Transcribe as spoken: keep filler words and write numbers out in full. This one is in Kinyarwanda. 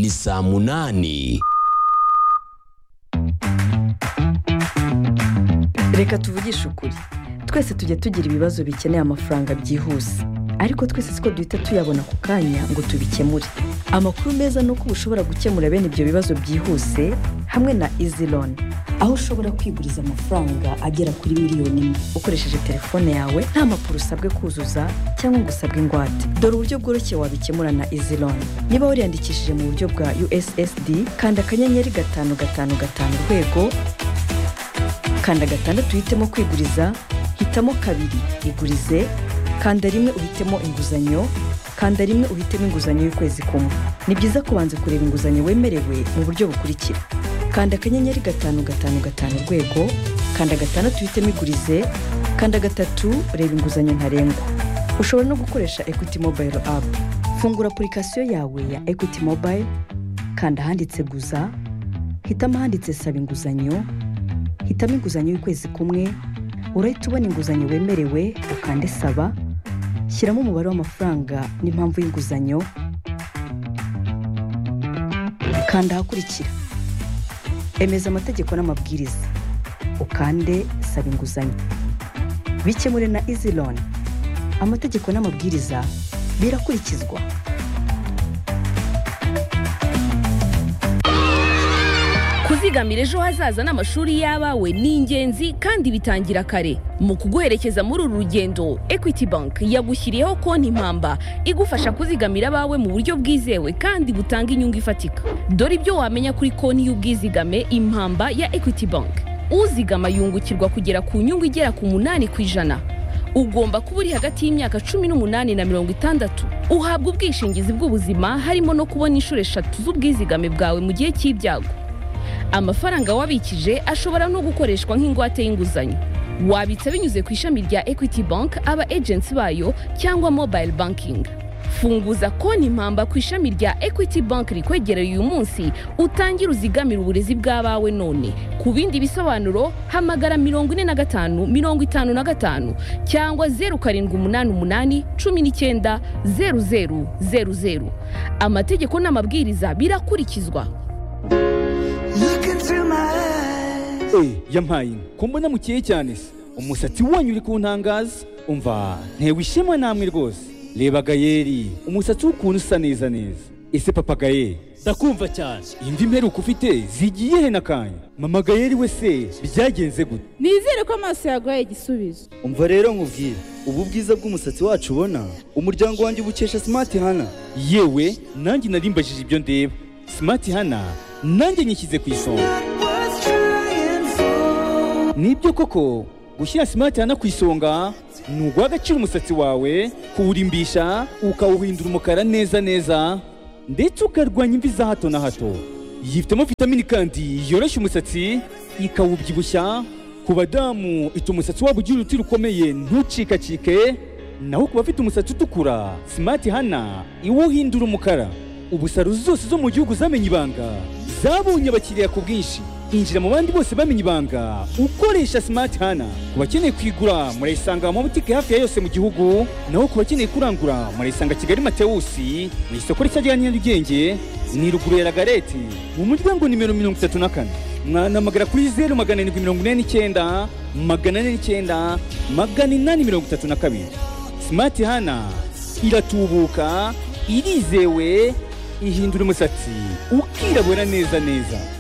ni saa munani. Reka tuvugishe ukuri, twese tujya tugira ibibazo bikeneye amafaranga byihuse, ariko twese siko duhita tuyabona ku kanya ngo tubikemure. Amakuru meza ni uko ushobora gukemura bene ibyo bibazo byihuse hamwe na Easy Loan, aho ushobora kwiguriza amafaranga agera kuri miliyoni imwe ukoresheje telefone yawe nta mpapuro usabwe kuzuza cyangwa ngo usabwe ingwate. Dore uburyo bworoshye wabikemura na Easy Loan. Niba wariyandikishije mu buryo bwa U S S D, kanda akanyenyeri gatanu gatanu gatanu urwego, kanda gatandatu uhitemo kwiguriza, hitamo kabiri igurize, kanda rimwe uhitemo inguzanyo, kanda rimwe uhitemo inguzanyo y'ukwezi kumwe. Ni byiza kubanza kureba inguzanyo wemerewe mu buryo bukurikira: kanda akanyenyeri gatanu gatanu gatanu urwego, kanda gatandatu uhitemo igurize, kanda gatatu reba inguzanyo ntarengwa. Ushobora no gukoresha Equity Mobile App. Fungura application yawe ya Equity Mobile, kanda ahanditse guza, hitamo ahanditse saba inguzanyo, hitamo inguzanyo y'ukwezi kumwe, urahita ubona inguzanyo wemerewe, ukande saba, shyiramo umubare w'amafaranga n'impamvu y'inguzanyo, kanda ahakurikira emeza amategeko n'amabwiriza, ukande saba inguzanyo. Bikemure na Easy Loan. Amategeko n'amabwiriza birakurikizwa. Kuzigamira ejo hazaza n'amashuri y'abawe ni ingenzi kandi bitangira kare. Mu kuguherekeza muri uru rugendo, Equity Bank yagushyiriyeho konti impamba igufasha kuzigamira abawe mu buryo bwizewe kandi butanga inyungu ifatika. Dore ibyo wamenya kuri konti y'ubwizigame impamba ya Equity Bank. Uzigama yungukirwa kugera ku nyungu igera ku munani ku ijana. Ugomba kuba uri hagati y'imyaka cumi n'umunani na mirongo itandatu. Uhabwa ubwishingizi bw'ubuzima harimo no kubona inshuro eshatu z'ubwizigame bwawe mu gihe cy'ibyago. Amafaranga wabikije ashobora no gukoreshwa nk'ingwate y'inguzanyo. Wabitsa binyuze ku ishami rya Equity Bank, aba agents bayo cyangwa mobile banking. Funguza konti impamba ku ishami rya Equity Bank rikwegereye uyu munsi, utangire uzigamira uburezi bw'abawe none. Ku bindi bisobanuro hamagara mirongo ine na gatanu mirongo itanu na gatanu cyangwa zeru karindwi umunani umunani cumi n'icyenda zeru zeru zeru zeru. Amategeko n'amabwiriza birakurikizwa. Eh, yampaye ko mbona mukeye cyane se. Umusatsi wanyu uri kuntangaza. Umva, ntewe ishema namwe rwose. Reba Gayeri, umusatsi w'ukuntu usa neza neza. Ese papa Gayeri, ndakumva cyane. imvi mperuka ufite zigiye he nakanya? Mama Gayeri we se byagenze gute? Nizere ko amaso yaguhaye igisubizo. Umva rero nkubwire, ubu bwiza bw'umusatsi wacu ubona, umuryango wanjye ubukesha Smart Hana. Yewe, nanjye narimbajije ibyo ndeba. Smart Hana nanjye nyishyize ku isonga. Nibyo koko, gushyira Smart Hana ku isonga ni uguha agaciro umusatsi wawe, kuwurimbisha, ukawuhindura umukara neza neza, ndetse ukarwanya imvi za hato na hato. Yifitemo vitamini kandi yoroshya umusatsi, ikawubyibushya. Ku badamu ituma umusatsi wabo ugira uruti rukomeye ntucikacike, naho ku bafite umusatsi utukura, Smart Hana iwuhindura umukara. Ubu salo zose zo mu gihugu zamenye ibanga, zabonye abakiriya ku bwinshi. Injira mu bandi bose bamenye ibanga ukoresha Smart Hana. Ku bakeneye kwigura murayisanga mu butike hafi ya yose mu gihugu, naho ku bakeneye kurangura murayisanga Kigali Matewusi mu isoko rishya rya Nyarugenge, ni ruguru ya Lagareti mu muryango nimero mirongo itatu na kane. Mwanamagara kuri zeru magana arindwi mirongo ine n'icyenda magana ane n'icyenda magana inani mirongo itatu na kabiri. Smart Hana iratubuka, irizewe, ihindura umusatsi ukirabura neza neza.